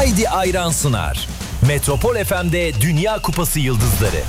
Haydi Ayran sunar. Metropol FM'de Dünya Kupası yıldızları.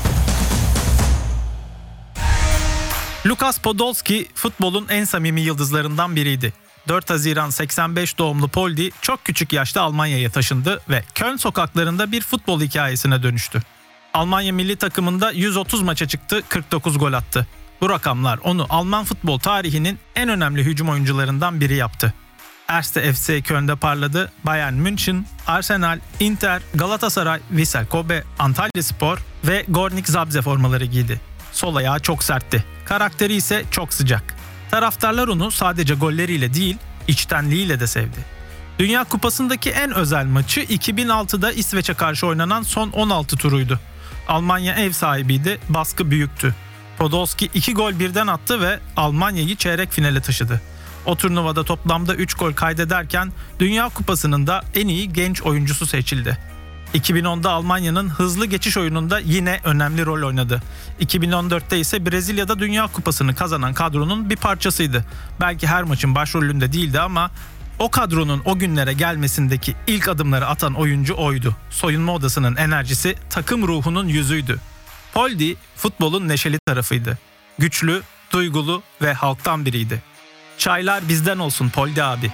Lukas Podolski futbolun en samimi yıldızlarından biriydi. 4 Haziran 85 doğumlu Poldi çok küçük yaşta Almanya'ya taşındı ve Köln sokaklarında bir futbol hikayesine dönüştü. Almanya milli takımında 130 maça çıktı, 49 gol attı. Bu rakamlar onu Alman futbol tarihinin en önemli hücum oyuncularından biri yaptı. Erste FC Köln'de parladı, Bayern München, Arsenal, Inter, Galatasaray, Vissel Kobe, Antalyaspor ve Gornik Zabrze formaları giydi. Sol ayağı çok sertti, karakteri ise çok sıcak. Taraftarlar onu sadece golleriyle değil, içtenliğiyle de sevdi. Dünya Kupası'ndaki en özel maçı 2006'da İsveç'e karşı oynanan son 16 turuydu. Almanya ev sahibiydi, baskı büyüktü. Podolski 2 gol birden attı ve Almanya'yı çeyrek finale taşıdı. O turnuvada toplamda 3 gol kaydederken Dünya Kupası'nın da en iyi genç oyuncusu seçildi. 2010'da Almanya'nın hızlı geçiş oyununda yine önemli rol oynadı. 2014'te ise Brezilya'da Dünya Kupası'nı kazanan kadronun bir parçasıydı. Belki her maçın başrolünde değildi ama o kadronun o günlere gelmesindeki ilk adımları atan oyuncu oydu. Soyunma odasının enerjisi takım ruhunun yüzüydü. Poldi futbolun neşeli tarafıydı. Güçlü, duygulu ve halktan biriydi. Çaylar bizden olsun Poldi abi.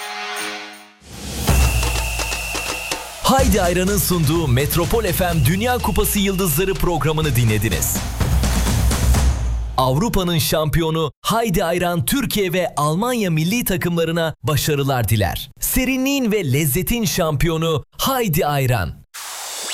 Haydi Ayran'ın sunduğu Metropol FM Dünya Kupası Yıldızları programını dinlediniz. Avrupa'nın şampiyonu Haydi Ayran Türkiye ve Almanya milli takımlarına başarılar diler. Serinliğin ve lezzetin şampiyonu Haydi Ayran.